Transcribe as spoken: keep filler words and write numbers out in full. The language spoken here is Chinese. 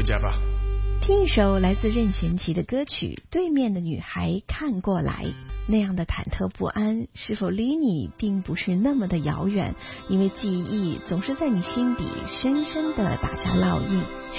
家吧。 听一首来自任贤齐的歌曲《对面的女孩看过来》，那样的忐忑不安，是否离你并不是那么的遥远？因为记忆总是在你心底深深地打下烙印。